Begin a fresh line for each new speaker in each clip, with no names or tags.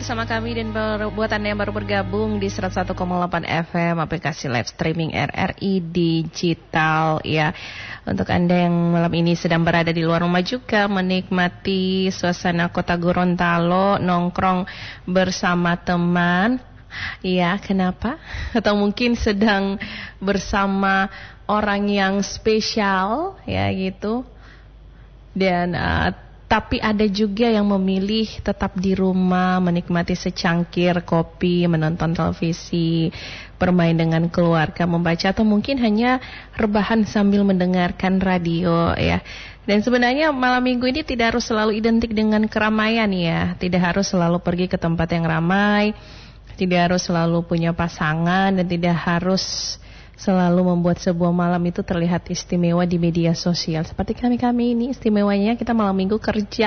bersama kami dan buat Anda yang baru bergabung di 101,8 FM aplikasi live streaming RRI Digital ya. Untuk Anda yang malam ini sedang berada di luar rumah juga menikmati suasana kota Gorontalo, nongkrong bersama teman. Ya, kenapa? Atau mungkin sedang bersama orang yang spesial ya gitu. Dan tapi ada juga yang memilih tetap di rumah, menikmati secangkir kopi, menonton televisi, bermain dengan keluarga, membaca, atau mungkin hanya rebahan sambil mendengarkan radio ya. Dan sebenarnya malam minggu ini tidak harus selalu identik dengan keramaian ya. Tidak harus selalu pergi ke tempat yang ramai, tidak harus selalu punya pasangan, dan tidak harus selalu membuat sebuah malam itu terlihat istimewa di media sosial. Seperti kami ini istimewanya kita malam minggu kerja.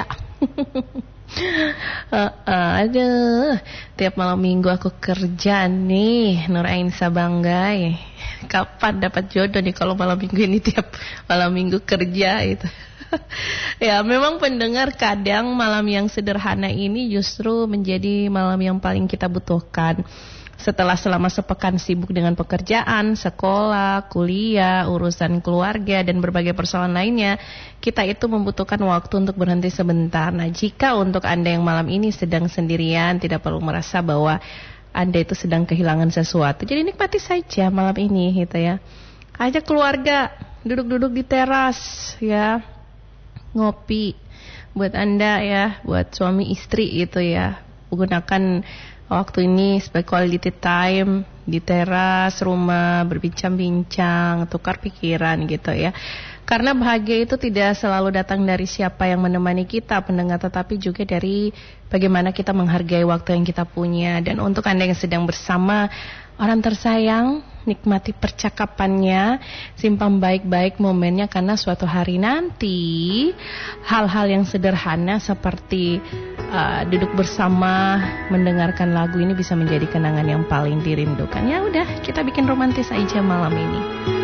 Aduh, tiap malam minggu aku kerja nih, Nur Ain Sabanggai. Kapan dapat jodoh nih kalau malam minggu ini tiap malam minggu kerja itu. Ya, memang pendengar, kadang malam yang sederhana ini justru menjadi malam yang paling kita butuhkan. Setelah selama sepekan sibuk dengan pekerjaan, sekolah, kuliah, urusan keluarga, dan berbagai persoalan lainnya, kita itu membutuhkan waktu untuk berhenti sebentar. Nah, jika untuk Anda yang malam ini sedang sendirian, tidak perlu merasa bahwa Anda itu sedang kehilangan sesuatu. Jadi nikmati saja malam ini gitu ya. Ajak keluarga, duduk-duduk di teras ya, ngopi. Buat Anda ya, buat suami istri gitu ya, gunakan waktu ini sebagai quality time di teras rumah, berbincang-bincang, tukar pikiran gitu ya. Karena bahagia itu tidak selalu datang dari siapa yang menemani kita pendengar, tetapi juga dari bagaimana kita menghargai waktu yang kita punya. Dan untuk Anda yang sedang bersama orang tersayang, nikmati percakapannya, simpan baik-baik momennya, karena suatu hari nanti hal-hal yang sederhana seperti duduk bersama mendengarkan lagu ini bisa menjadi kenangan yang paling dirindukan. Ya udah, kita bikin romantis aja malam ini.